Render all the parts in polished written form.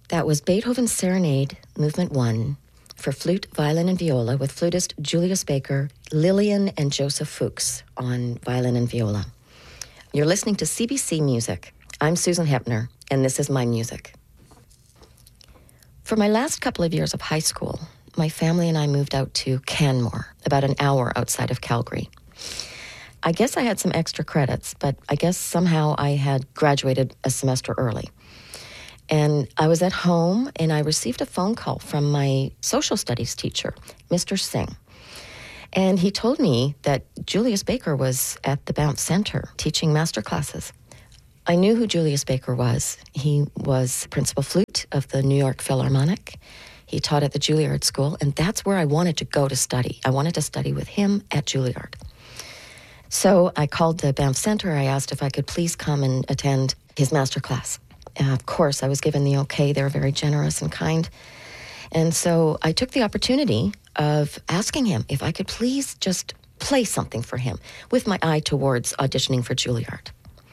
That was Beethoven's Serenade, Movement 1, for flute, violin, and viola, with flutist Julius Baker, Lillian and Joseph Fuchs on violin and viola. You're listening to CBC Music. I'm Susan Hepner, and this is my music. For my last couple of years of high school, my family and I moved out to Canmore, about an hour outside of Calgary. I guess I had some extra credits, but I guess somehow I had graduated a semester early. And I was at home, and I received a phone call from my social studies teacher, Mr. Singh. And he told me that Julius Baker was at the Banff Center teaching master classes. I knew who Julius Baker was. He was principal flute of the New York Philharmonic. He taught at the Juilliard School, and that's where I wanted to go to study. I wanted to study with him at Juilliard. So I called the Banff Center. I asked if I could please come and attend his master class. Of course, I was given the okay. They were very generous and kind. And so I took the opportunity of asking him if I could please just play something for him with my eye towards auditioning for Juilliard.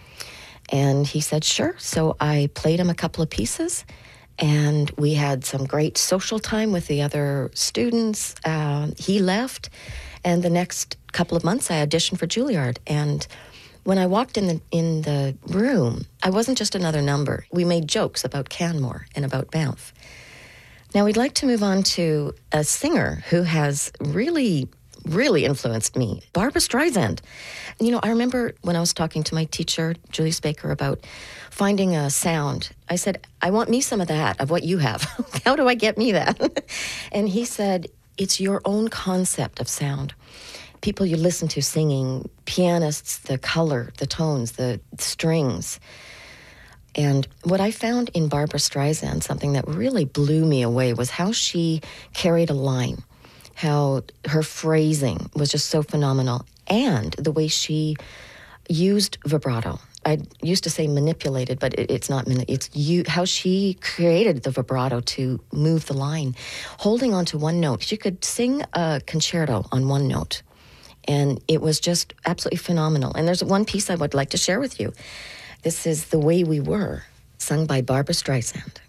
And he said, sure. So I played him a couple of pieces, and we had some great social time with the other students. He left, and the next couple of months I auditioned for Juilliard. And when I walked in the room, I wasn't just another number. We made jokes about Canmore and about Banff. Now we'd like to move on to a singer who has really influenced me, Barbra Streisand. You know, I remember when I was talking to my teacher, Julius Baker, about finding a sound. I said, I want me some of that, of what you have. How do I get me that? And he said, it's your own concept of sound. People you listen to singing, pianists, the color, the tones, the strings. And what I found in Barbra Streisand, something that really blew me away, was how she carried a line, how her phrasing was just so phenomenal, and the way she used vibrato. I used to say manipulated, but it's not. How she created the vibrato to move the line, holding on to one note. She could sing a concerto on one note. And it was just absolutely phenomenal. And there's one piece I would like to share with you. This is The Way We Were, sung by Barbra Streisand.